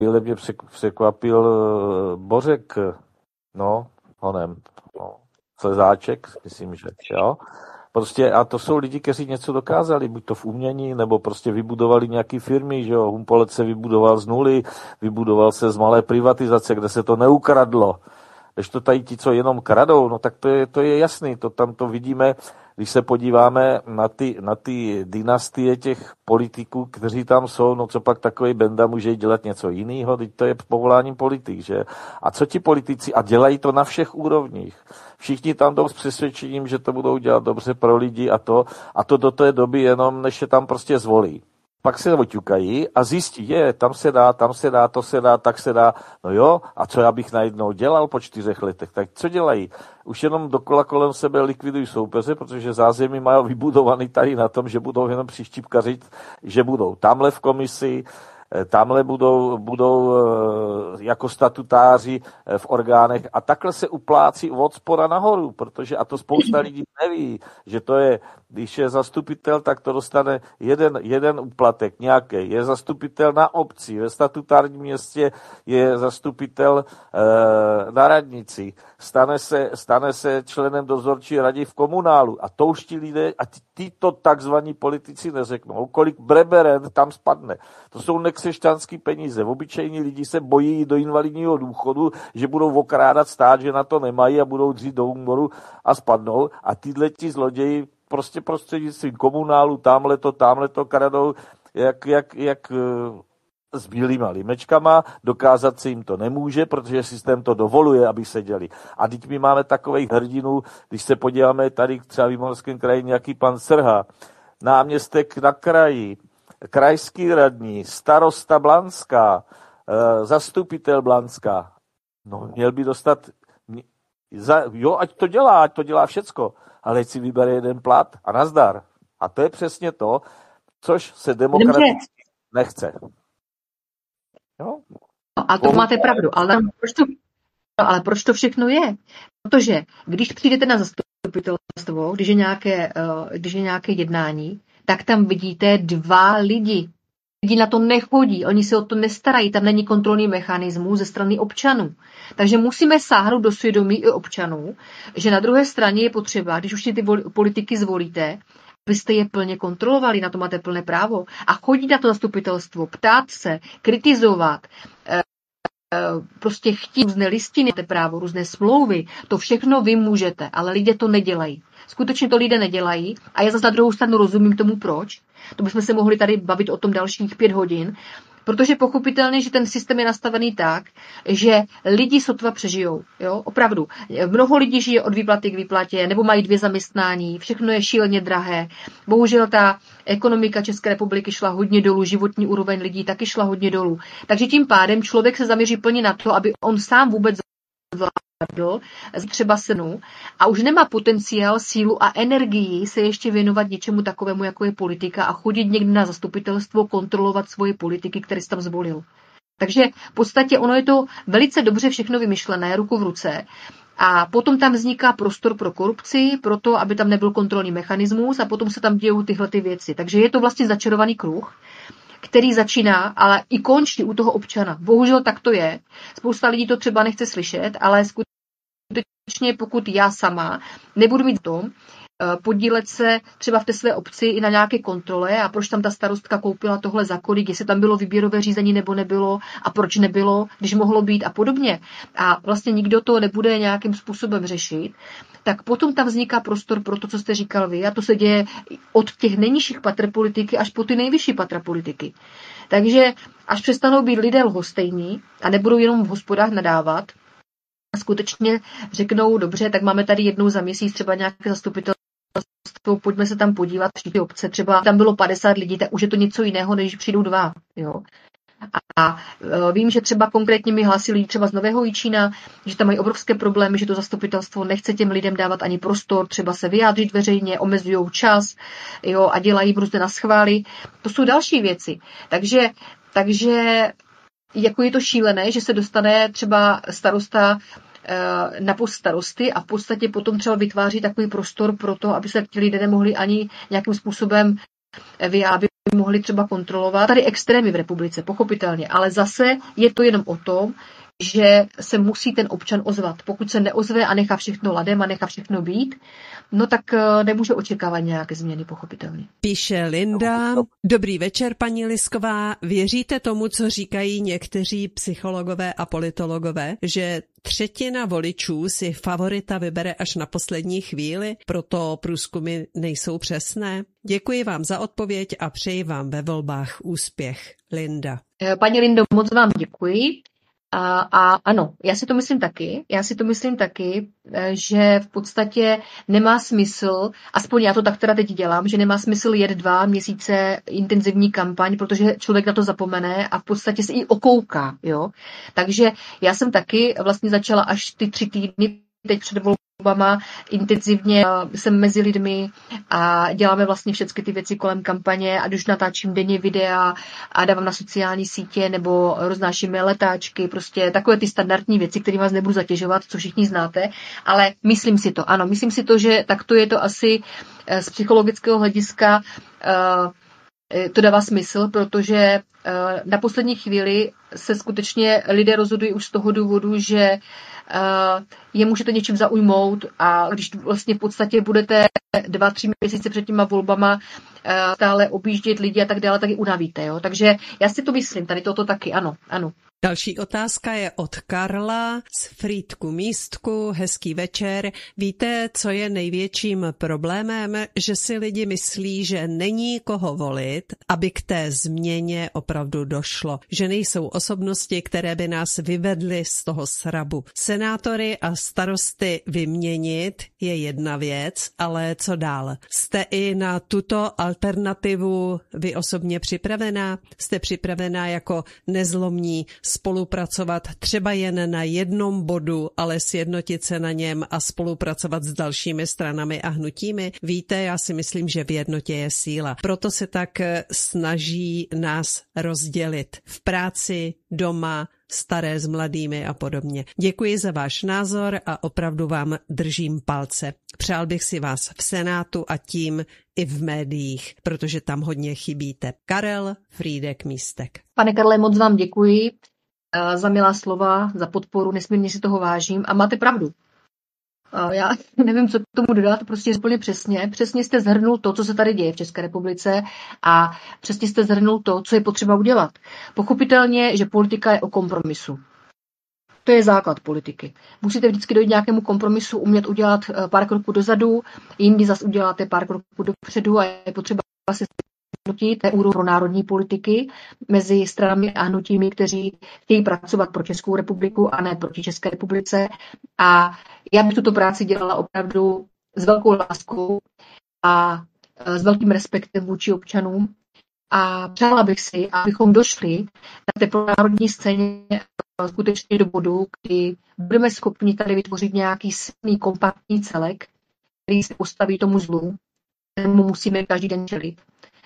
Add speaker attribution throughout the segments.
Speaker 1: mě překvapil Bořek, honem, Slezáček, myslím, že jo. Prostě a to jsou lidi, kteří něco dokázali, buď to v umění, nebo prostě vybudovali nějaký firmy, že jo. Humpolec se vybudoval z nuly, vybudoval se z malé privatizace, kde se to neukradlo. Když to tady ti, co jenom kradou, no tak to je jasný, tam to vidíme, když se podíváme na ty dynastie těch politiků, kteří tam jsou, no co pak takový Benda může dělat něco jiného, teď to je povoláním politik, že? A co ti politici, a dělají to na všech úrovních. Všichni tam jdou s přesvědčením, že to budou dělat dobře pro lidi a to do té doby jenom, než je tam prostě zvolí. Pak se oťukají a zjistí, tam se dá, to se dá, tak se dá. No jo, a co já bych najednou dělal po 4 letech? Tak co dělají? Už jenom dokola kolem sebe likvidují soupeře, protože zázemí mají vybudovaný tady na tom, že budou jenom přištípkařit, že budou tamhle v komisi, tamhle budou jako statutáři v orgánech a takhle se uplácí od spoda nahoru, protože, a to spousta lidí neví, že to je, když je zastupitel, tak to dostane jeden úplatek nějaký. Je zastupitel na obci, ve statutárním městě je zastupitel na radnici, stane se členem dozorčí rady v komunálu a to už ti lidé, a tyto takzvaní politici neřeknou, kolik breberen tam spadne. To jsou nekřesťanský peníze. Obyčejní lidi se bojí do invalidního důchodu, že budou okrádat stát, že na to nemají a budou dřít do úmoru a spadnou. A tyhle ti zloději prostě prostřednictvím komunálu, tamhle to kradou, jak s bílýma limečkama, dokázat se jim to nemůže, protože systém to dovoluje, aby seděli. A teď my máme takových hrdinů, když se podíváme tady třeba v Jihomoravském kraji nějaký pan Srha, náměstek na kraji, krajský radní, starosta Blanská, zastupitel Blanská. No, měl by dostat, ať to dělá všecko, ale ať si vybere jeden plat a nazdar. A to je přesně to, což se demokraticky nechce. Jo?
Speaker 2: No, a to máte pravdu, ale proč to všechno je? Protože když přijdete na zastupitelstvo, když je nějaké jednání, tak tam vidíte 2 lidi. Lidi na to nechodí, oni se o to nestarají, tam není kontrolní mechanismus ze strany občanů. Takže musíme sáhnout do svědomí i občanů, že na druhé straně je potřeba, když už ty politiky zvolíte, abyste je plně kontrolovali, na to máte plné právo. A chodit na to zastupitelstvo, ptát se, kritizovat, prostě chtít různé listiny, právo, různé smlouvy, to všechno vy můžete, ale lidé to nedělají. Skutečně to lidé nedělají a já zase na druhou stranu rozumím tomu proč. To bychom se mohli tady bavit o tom dalších 5 hodin, protože pochopitelně, že ten systém je nastavený tak, že lidi sotva přežijou. Jo? Opravdu. Mnoho lidí žije od výplaty k výplatě, nebo mají 2 zaměstnání, všechno je šíleně drahé. Bohužel ta ekonomika České republiky šla hodně dolů, životní úroveň lidí taky šla hodně dolů. Takže tím pádem člověk se zaměří plně na to, aby on sám vůbec zvládl, třeba senu, a už nemá potenciál, sílu a energii se ještě věnovat něčemu takovému, jako je politika a chodit někdy na zastupitelstvo, kontrolovat svoje politiky, které jsi tam zvolil. Takže v podstatě ono je to velice dobře všechno vymyšlené, ruku v ruce. A potom tam vzniká prostor pro korupci, proto, aby tam nebyl kontrolní mechanismus a potom se tam dějou tyhle ty věci. Takže je to vlastně začarovaný kruh, který začíná, ale i končí u toho občana. Bohužel tak to je. Spousta lidí to třeba nechce slyšet, ale skutečně pokud já sama nebudu mít v tom, podílet se třeba v té své obci i na nějaké kontrole a proč tam ta starostka koupila tohle za kolik, jestli tam bylo výběrové řízení nebo nebylo a proč nebylo, když mohlo být a podobně. A vlastně nikdo to nebude nějakým způsobem řešit, tak potom tam vzniká prostor pro to, co jste říkal vy, a to se děje od těch nejnižších patr politiky až po ty nejvyšší patra politiky. Takže až přestanou být lidé lhostejní a nebudou jenom v hospodách nadávat, a skutečně řeknou, dobře, tak máme tady jednou za měsíc třeba nějaké zastupitelstvo, pojďme se tam podívat, všichni obce, třeba tam bylo 50 lidí, tak už je to něco jiného, než přijdou 2. Jo. A vím, že třeba konkrétně mi hlásí lidi třeba z Nového Jičína, že tam mají obrovské problémy, že to zastupitelstvo nechce těm lidem dávat ani prostor, třeba se vyjádřit veřejně, omezují čas, jo, a dělají prostě na schvály. To jsou další věci. Takže jako je to šílené, že se dostane třeba starosta na post starosty a v podstatě potom třeba vytváří takový prostor pro to, aby se ti lidé nemohli ani nějakým způsobem vyjádřit mohli třeba kontrolovat tady extrémy v republice, pochopitelně, ale zase je to jenom o tom, že se musí ten občan ozvat. Pokud se neozve a nechá všechno ladem a nechá všechno být, no tak nemůže očekávat nějaké změny, pochopitelně.
Speaker 3: Píše Linda. Dobrý večer, paní Lisková. Věříte tomu, co říkají někteří psychologové a politologové, že třetina voličů si favorita vybere až na poslední chvíli, proto průzkumy nejsou přesné? Děkuji vám za odpověď a přeji vám ve volbách úspěch. Linda.
Speaker 2: Paní Lindo, moc vám děkuji. A ano, já si to myslím taky, že v podstatě nemá smysl, aspoň já to tak teda teď dělám, že nemá smysl jet 2 měsíce intenzivní kampaň, protože člověk na to zapomene a v podstatě se i okouká, jo. Takže já jsem taky vlastně začala až ty 3 týdny teď před volbama intenzivně, jsem mezi lidmi a děláme vlastně všechny ty věci kolem kampaně, ať už natáčím denně videa a dávám na sociální sítě nebo roznášíme letáčky, prostě takové ty standardní věci, které vás nebudu zatěžovat, co všichni znáte, ale myslím si to, že takto je to asi z psychologického hlediska to dává smysl, protože na poslední chvíli se skutečně lidé rozhodují už z toho důvodu, že je můžete něčím zaujmout a když vlastně v podstatě budete 2-3 měsíce před těma volbama stále objíždět lidi a tak dále, tak ji unavíte. Jo? Takže já si to myslím, tady toto taky, ano.
Speaker 3: Další otázka je od Karla z Frýdku Místku. Hezký večer. Víte, co je největším problémem? Že si lidi myslí, že není koho volit, aby k té změně opravdu došlo. Že nejsou osobnosti, které by nás vyvedly z toho srabu. Senátory a starosty vyměnit je jedna věc, ale co dál? Jste i na tuto alternativu vy osobně připravená? Jste připravená jako nezlomní spolupracovat třeba jen na jednom bodu, ale sjednotit se na něm a spolupracovat s dalšími stranami a hnutími? Víte, já si myslím, že v jednotě je síla. Proto se tak snaží nás rozdělit v práci, doma, staré s mladými a podobně. Děkuji za váš názor a opravdu vám držím palce. Přál bych si vás v Senátu a tím i v médiích, protože tam hodně chybíte. Karel Frýdek Místek.
Speaker 2: Pane Karle, moc vám děkuji za milá slova, za podporu, nesmírně si toho vážím a máte pravdu. Já nevím, co k tomu dodat, prostě úplně přesně. Přesně jste zhrnul to, co se tady děje v České republice a přesně jste zhrnul to, co je potřeba udělat. Pochopitelně, že politika je o kompromisu. To je základ politiky. Musíte vždycky dojít nějakému kompromisu, umět udělat pár kroků dozadu, jindy zas uděláte pár kroků dopředu a je potřeba se sjednotit úroveň pro národní politiky mezi stranami a hnutími, kteří chtějí pracovat pro Českou republiku a ne proti České republice. A já bych tuto práci dělala opravdu s velkou láskou a s velkým respektem vůči občanům. A přála bych si, abychom došli na té pronárodní scéně skutečně do bodu, kdy budeme schopni tady vytvořit nějaký silný kompaktní celek, který se postaví tomu zlu, kterému musíme každý den čelit.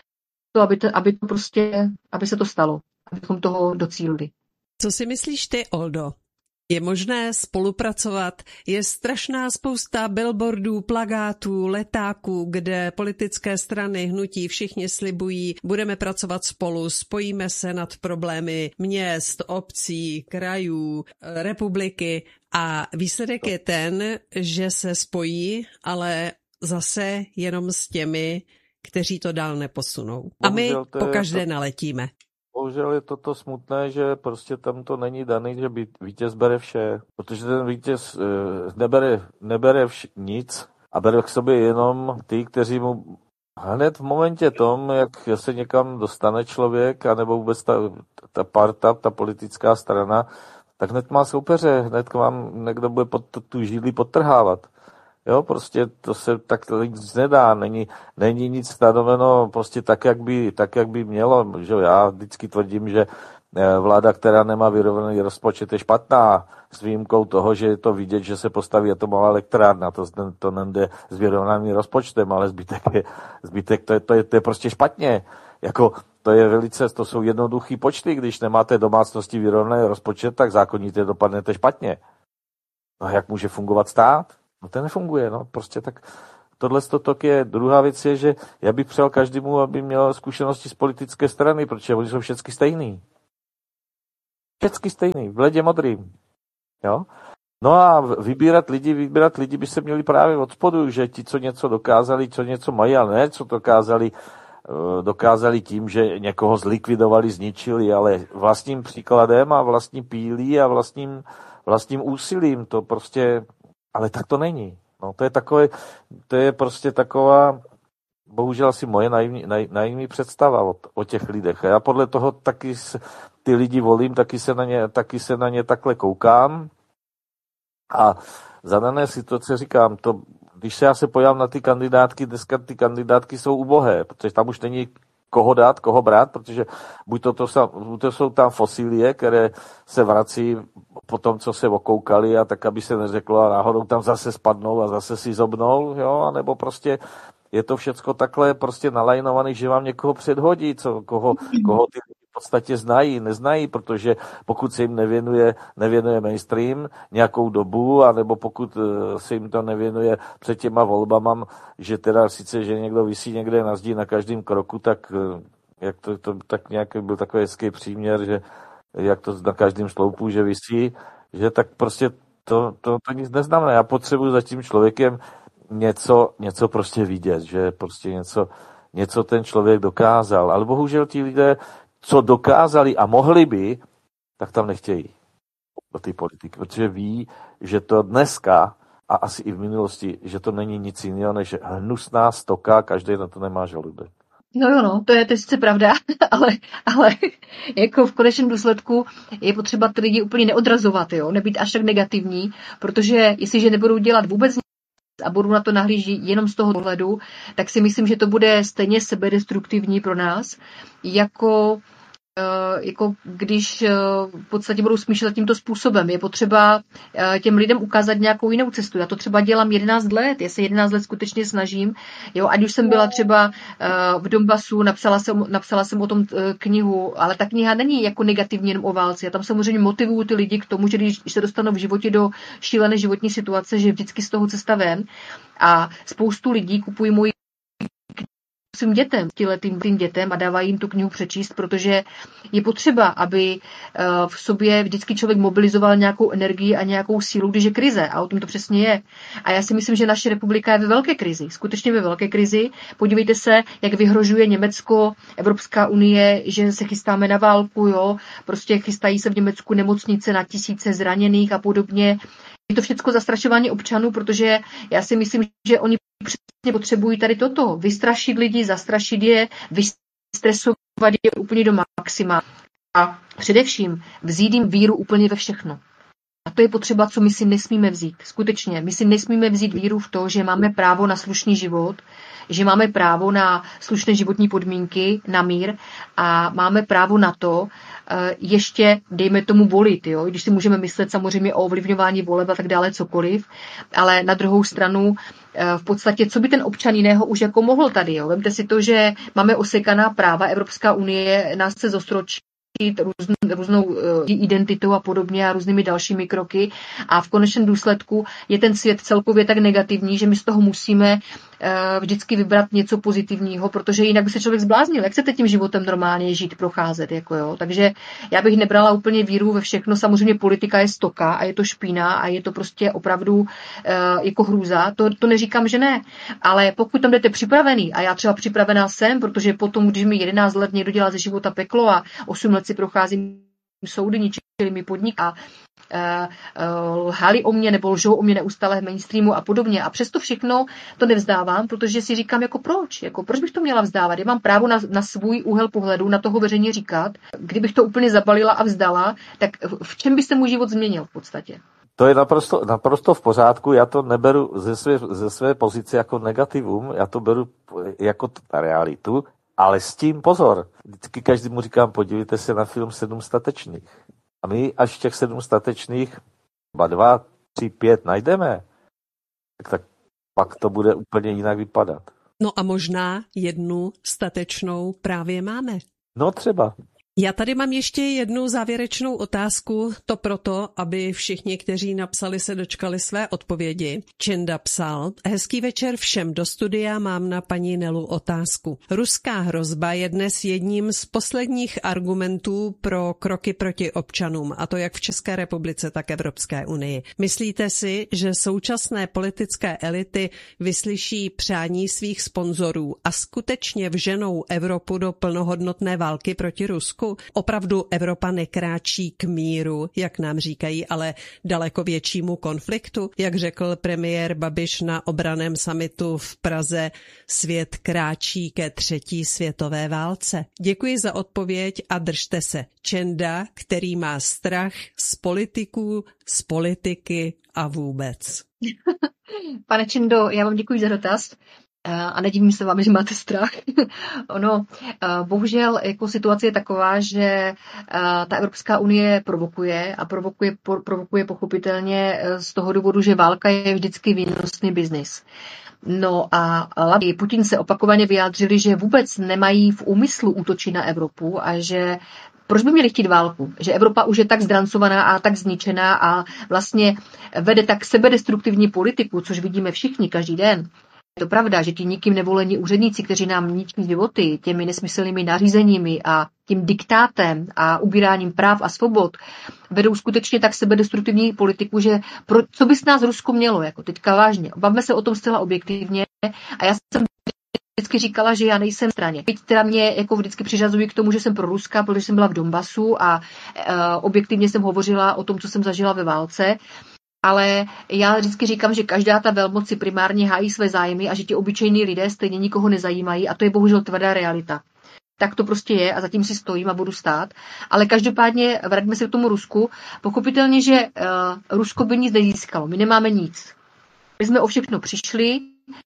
Speaker 2: Aby se to stalo, abychom toho docílili.
Speaker 3: Co si myslíš ty, Oldo? Je možné spolupracovat? Je strašná spousta billboardů, plakátů, letáků, kde politické strany, hnutí, všichni slibují, budeme pracovat spolu, spojíme se nad problémy měst, obcí, krajů, republiky a výsledek je ten, že se spojí, ale zase jenom s těmi, kteří to dál neposunou. A my pokaždé naletíme.
Speaker 1: Bohužel je toto smutné, že prostě tam to není daný, že vítěz bere vše, protože ten vítěz nebere nic a bere k sobě jenom ty, kteří mu hned v momentě tom, jak se někam dostane člověk, anebo vůbec ta parta, ta politická strana, tak hned má soupeře, hned vám někdo bude tu židli podtrhávat. Jo, prostě to se tak nic nedá, není nic stanoveno prostě tak, jak by mělo. Že já vždycky tvrdím, že vláda, která nemá vyrovnaný rozpočet, je špatná, s výjimkou toho, že je to vidět, že se postaví atomová elektrárna, to nejde s vyrovnaným rozpočtem, ale zbytek to je prostě špatně. Jako to jsou jednoduchý počty, když nemáte domácnosti vyrovnaný rozpočet, tak zákonitě dopadnete špatně. No a jak může fungovat stát? No to nefunguje, no prostě tak tohle je druhá věc je, že já bych přál každému, aby měl zkušenosti z politické strany, protože oni jsou všechny stejný. Všechny stejný, v ledě modrým. Jo? No a vybírat lidi by se měli právě od spodu, že ti, co něco dokázali, co něco mají, ale ne, co dokázali tím, že někoho zlikvidovali, zničili, ale vlastním příkladem a vlastní pílí a vlastním úsilím. To prostě, ale tak to není. No, to je prostě taková, bohužel asi moje naivní představa o těch lidech. A já podle toho taky ty lidi volím, taky se na ně takhle koukám. A za dané situace říkám, když já se podívám na ty kandidátky, dneska ty kandidátky jsou ubohé, protože tam už není koho dát, koho brát, protože buď to jsou tam fosílie, které se vrací po tom, co se okoukali a tak, aby se neřeklo a náhodou tam zase spadnou a zase si zobnou, jo, anebo prostě je to všecko takhle prostě nalajnovaný, že vám někoho předhodí, koho ty v podstatě neznají, protože pokud se jim nevěnuje mainstream nějakou dobu, anebo pokud se jim to nevěnuje před těma volbama, že teda sice, že někdo visí někde na zdi na každém kroku, tak jak to tak nějak byl takový hezký příměr, že jak to na každém sloupu, že visí, že tak prostě to nic neznamená. Já potřebuji za tím člověkem něco prostě vidět, že prostě něco ten člověk dokázal. Ale bohužel ti lidé, co dokázali a mohli by, tak tam nechtějí do té politiky, protože ví, že to dneska a asi i v minulosti, že to není nic jiného, než hnusná stoka, každý na to nemá žaludek.
Speaker 2: No, to je sice pravda, ale jako v konečném důsledku je potřeba ty lidi úplně neodrazovat, jo, nebýt až tak negativní, protože jestliže nebudou dělat vůbec nic a budou na to nahlížet jenom z toho pohledu, tak si myslím, že to bude stejně sebedestruktivní pro nás, jako když v podstatě budou smýšlet tímto způsobem. Je potřeba těm lidem ukázat nějakou jinou cestu. Já to třeba dělám 11 let. Já se 11 let skutečně snažím. Jo, ať už jsem byla třeba v Donbasu, napsala jsem o tom knihu, ale ta kniha není jako negativně jenom o válce. Já tam samozřejmě motivuju ty lidi k tomu, že když se dostanou v životě do šílené životní situace, že vždycky z toho cesta ven. A spoustu lidí kupují moji svým dětem, těletým dětem a dávají jim tu knihu přečíst, protože je potřeba, aby v sobě vždycky člověk mobilizoval nějakou energii a nějakou sílu, když je krize. A o tom to přesně je. A já si myslím, že naše republika je ve velké krizi. Skutečně ve velké krizi. Podívejte se, jak vyhrožuje Německo, Evropská unie, že se chystáme na válku, jo. Prostě chystají se v Německu nemocnice na tisíce zraněných a podobně. Je to všechno zastrašování občanů, protože já si myslím, že oni přesně potřebují tady toto. Vystrašit lidi, zastrašit je, vystresovat je úplně do maxima. A především vzít jim víru úplně ve všechno. A to je potřeba, co my si nesmíme vzít. Skutečně, my si nesmíme vzít víru v to, že máme právo na slušný život, že máme právo na slušné životní podmínky, na mír a máme právo na to, ještě, dejme tomu, volit, jo? Když si můžeme myslet samozřejmě o ovlivňování voleb a tak dále, cokoliv, ale na druhou stranu v podstatě, co by ten občan jiného už jako mohl tady, jo? Vemte si to, že máme osekaná práva, Evropská unie nás chce zostročit různou identitou a podobně a různými dalšími kroky a v konečném důsledku je ten svět celkově tak negativní, že my z toho musíme vždycky vybrat něco pozitivního, protože jinak by se člověk zbláznil. Jak chcete tím životem normálně žít, procházet, jako jo. Takže já bych nebrala úplně víru ve všechno. Samozřejmě politika je stoka a je to špína a je to prostě opravdu jako hrůza. To neříkám, že ne. Ale pokud tam jdete připravený, a já třeba připravená jsem, protože potom, když mi 11 let někdo dělá ze života peklo a 8 let si procházím soudy, ničili mi podnik a lhali o mě nebo lžou o mě neustále v mainstreamu a podobně. A přesto všechno to nevzdávám, protože si říkám, proč bych to měla vzdávat? Já mám právo na svůj úhel pohledu, na toho veřejně říkat. Kdybych to úplně zabalila a vzdala, tak v čem by se můj život změnil v podstatě?
Speaker 1: To je naprosto v pořádku, já to neberu ze své pozice jako negativum, já to beru jako realitu, ale s tím pozor. Vždycky každému říkám, podívejte se na film 7 statečných. A my až těch 7 statečných, 2, 3, 5 najdeme, tak pak to bude úplně jinak vypadat.
Speaker 3: No a možná jednu statečnou právě máme.
Speaker 1: No třeba.
Speaker 3: Já tady mám ještě jednu závěrečnou otázku, to proto, aby všichni, kteří napsali, se dočkali své odpovědi. Čenda psal: hezký večer všem, do studia mám na paní Nelu otázku. Ruská hrozba je dnes jedním z posledních argumentů pro kroky proti občanům, a to jak v České republice, tak Evropské unii. Myslíte si, že současné politické elity vyslyší přání svých sponzorů a skutečně vženou Evropu do plnohodnotné války proti Rusku? Opravdu Evropa nekráčí k míru, jak nám říkají, ale daleko většímu konfliktu? Jak řekl premiér Babiš na obranném summitu v Praze, svět kráčí ke třetí světové válce. Děkuji za odpověď a držte se. Čenda, který má strach z politiků, z politiky a vůbec.
Speaker 2: Pane Čendo, já vám děkuji za dotaz. A nedivím se vám, že máte strach. Bohužel jako situace je taková, že ta Evropská unie provokuje a provokuje pochopitelně z toho důvodu, že válka je vždycky výnosný biznis. No a Putin se opakovaně vyjádřili, že vůbec nemají v úmyslu útočit na Evropu a že proč by měli chtít válku? Že Evropa už je tak zdrancovaná a tak zničená a vlastně vede tak sebedestruktivní politiku, což vidíme všichni každý den. Je to pravda, že ti nikým nevolení úředníci, kteří nám ničí životy těmi nesmyslnými nařízeními a tím diktátem a ubíráním práv a svobod, vedou skutečně tak sebedestruktivní politiku, že co by s nás Rusko mělo, jako teďka vážně. Bavme se o tom zcela objektivně a já jsem vždycky říkala, že já nejsem straně. Teď teda mě jako vždycky přiřazují k tomu, že jsem pro Ruska, protože jsem byla v Donbasu a objektivně jsem hovořila o tom, co jsem zažila ve válce. Ale já vždycky říkám, že každá ta velmoc si primárně hájí své zájmy a že ti obyčejní lidé stejně nikoho nezajímají a to je bohužel tvrdá realita. Tak to prostě je a zatím si stojím a budu stát. Ale každopádně vraťme se k tomu Rusku. Pochopitelně, že Rusko by nic nezískalo. My nemáme nic. My jsme o všechno přišli,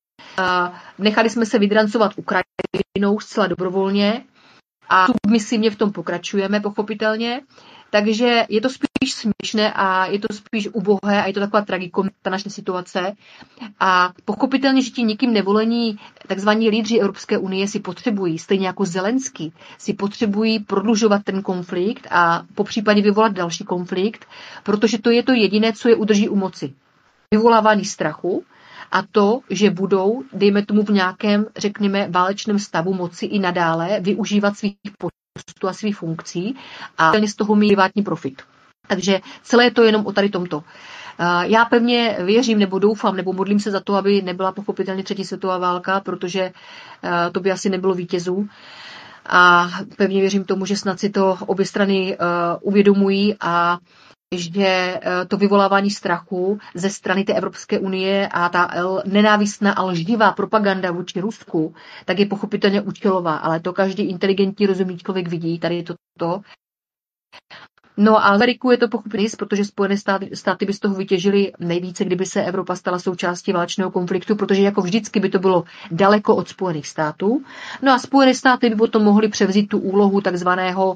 Speaker 2: nechali jsme se vydrancovat Ukrajinou zcela dobrovolně a submisivně v tom pokračujeme, pochopitelně. Takže je to spíš směšné a je to spíš ubohé a je to taková tragikomická ta naše situace. A pochopitelně, že ti nikým nevolení takzvaní lídři Evropské unie si potřebují, stejně jako Zelenský, si potřebují prodlužovat ten konflikt a popřípadě vyvolat další konflikt, protože to je to jediné, co je udrží u moci. Vyvolávání strachu a to, že budou, dejme tomu v nějakém, řekněme, válečném stavu moci i nadále využívat svých postů a svých funkcí a z toho mít privátní profit. Takže celé je to jenom o tady tomto. Já pevně věřím, nebo doufám, nebo modlím se za to, aby nebyla pochopitelně třetí světová válka, protože to by asi nebylo vítězů. A pevně věřím tomu, že snad si to obě strany uvědomují a že to vyvolávání strachu ze strany té Evropské unie a ta nenávistná a lživá propaganda vůči Rusku, tak je pochopitelně účelová, ale to každý inteligentní rozumný člověk vidí, tady toto. No a Ameriku je to pochopitelně, protože Spojené státy by z toho vytěžily nejvíce, kdyby se Evropa stala součástí válečného konfliktu, protože jako vždycky by to bylo daleko od Spojených států. No a Spojené státy by potom mohly převzít tu úlohu takzvaného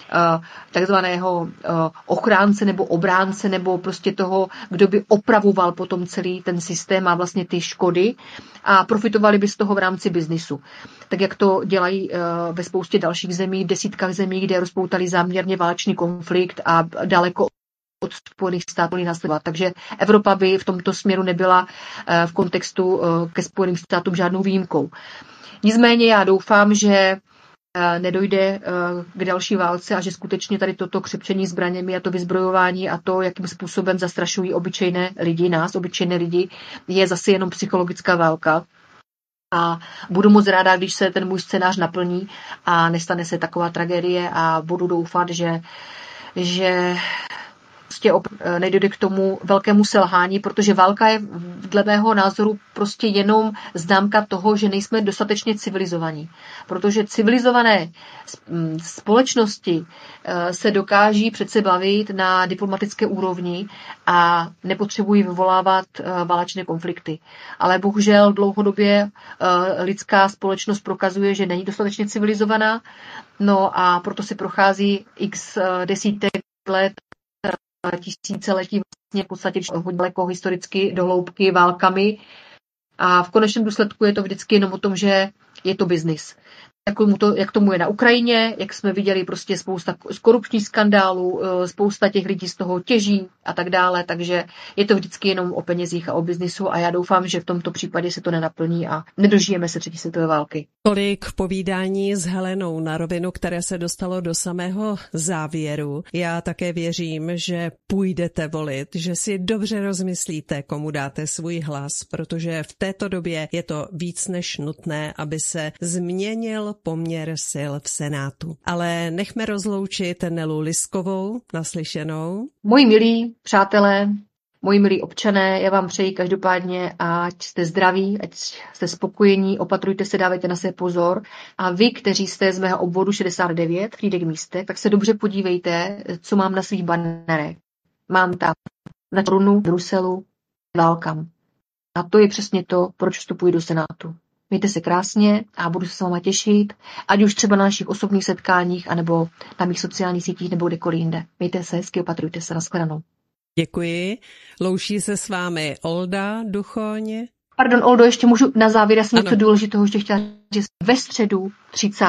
Speaker 2: ochránce nebo obránce nebo prostě toho, kdo by opravoval potom celý ten systém a vlastně ty škody a profitovali by z toho v rámci biznisu. Tak jak to dělají ve spoustě dalších zemí, v desítkách zemí, kde rozpoutali záměrně válečný konflikt a daleko od Spojených států následovat. Takže Evropa by v tomto směru nebyla v kontextu ke Spojeným státům žádnou výjimkou. Nicméně já doufám, že nedojde k další válce a že skutečně tady toto křepčení zbraněmi a to vyzbrojování a to, jakým způsobem zastrašují obyčejné lidi, je zase jenom psychologická válka. A budu moc ráda, když se ten můj scénář naplní a nestane se taková tragédie a budu doufat, že prostě nedojde k tomu velkému selhání, protože válka je dle mého názoru prostě jenom známka toho, že nejsme dostatečně civilizovaní. Protože civilizované společnosti se dokáží přece bavit na diplomatické úrovni a nepotřebují vyvolávat válečné konflikty. Ale bohužel dlouhodobě lidská společnost prokazuje, že není dostatečně civilizovaná, no a proto si prochází x desítek let, tisíciletí vlastně v podstatě hodně daleko historicky do hloubky válkami a v konečném důsledku je to vždycky jenom o tom, že je to biznis. jak tomu je na Ukrajině, jak jsme viděli prostě spousta korupčních skandálů, spousta těch lidí z toho těží a tak dále, takže je to vždycky jenom o penězích a o biznisu a já doufám, že v tomto případě se to nenaplní a nedožijeme se 3. světové války.
Speaker 3: Tolik povídání s Helenou na rovinu, které se dostalo do samého závěru. Já také věřím, že půjdete volit, že si dobře rozmyslíte, komu dáte svůj hlas, protože v této době je to víc než nutné, aby se změnil poměr sil v Senátu. Ale nechme rozloučit Nelu Liskovou, naslyšenou.
Speaker 2: Moji milí přátelé, moji milí občané, já vám přeji každopádně, ať jste zdraví, ať jste spokojení, opatrujte se, dávejte na sebe pozor. A vy, kteří jste z mého obvodu 69, Frýdek Místek, tak se dobře podívejte, co mám na svých banerech. Mám tam na Brunu, Bruselu, Welcome. A to je přesně to, proč vstupuji do Senátu. Mějte se krásně a budu se s váma těšit, ať už třeba na našich osobních setkáních, anebo na mých sociálních sítích, nebo kdekoliv jinde. Mějte se hezky, opatrujte se, nashledanou.
Speaker 3: Děkuji. Loučí se s vámi Olda Duchoň.
Speaker 2: Pardon, Oldo, ještě můžu na závěr, já jsem něco důležitého ještě chtěla říct. Ve středu 30.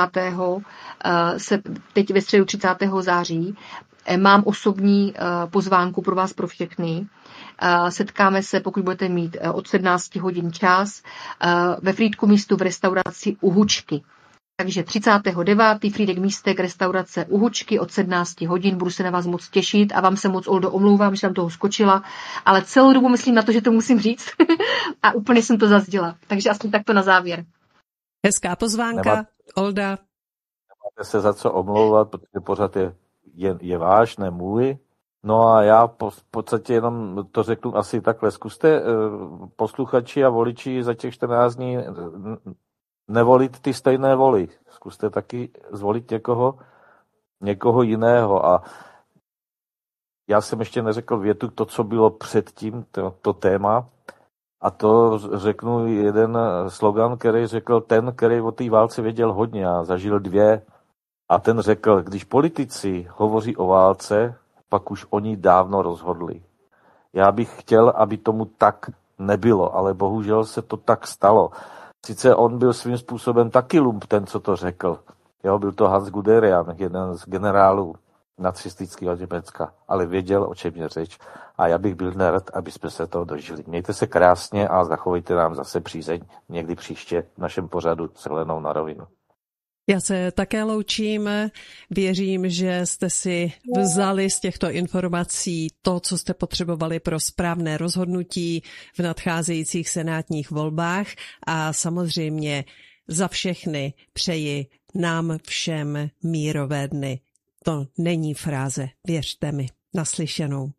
Speaker 2: Teď ve středu 30. září mám osobní pozvánku pro vás, pro všechny. Setkáme se, pokud budete mít od 17 hodin čas, ve Frýdku Místu v restauraci Uhučky. Takže 39. Frýdek Místek, restaurace Uhučky od 17 hodin. Budu se na vás moc těšit a vám se moc, Oldo, omlouvám, že tam toho skočila, ale celou dobu myslím na to, že to musím říct a úplně jsem to zazděla. Takže aspoň takto na závěr.
Speaker 3: Hezká pozvánka, Olda.
Speaker 1: Nemáte se za co omlouvat, protože pořád je váš, ne můj. No a já v podstatě jenom to řeknu asi takhle. Zkuste posluchači a voliči za těch 14 dní nevolit ty stejné voly. Zkuste taky zvolit někoho jiného. A já jsem ještě neřekl větu, to, co bylo předtím, to téma. A to řeknu jeden slogan, který řekl ten, který o té válce věděl hodně a zažil 2. A ten řekl, když politici hovoří o válce, pak už oni dávno rozhodli. Já bych chtěl, aby tomu tak nebylo, ale bohužel se to tak stalo. Sice on byl svým způsobem taky lump, ten, co to řekl. Jo, byl to Hans Guderian, jeden z generálů nacistického Německa, ale věděl, o čem je řeč. A já bych byl nerad, aby jsme se toho dožili. Mějte se krásně a zachovejte nám zase přízeň někdy příště v našem pořadu s Helenou na rovinu.
Speaker 3: Já se také loučím. Věřím, že jste si vzali z těchto informací to, co jste potřebovali pro správné rozhodnutí v nadcházejících senátních volbách a samozřejmě za všechny přeji nám všem mírové dny. To není fráze, věřte mi. Naslyšenou.